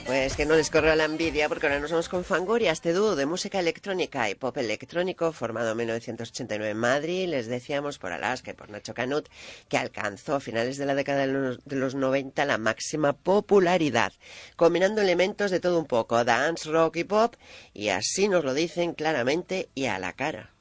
Pues que no les corra la envidia, porque ahora nos vamos con Fangoria, este dúo de música electrónica y pop electrónico formado en 1989 en Madrid. Les decíamos por Alaska y por Nacho Canut que alcanzó a finales de la década de los 90 la máxima popularidad, combinando elementos de todo un poco, dance, rock y pop, y así nos lo dicen claramente y a la cara.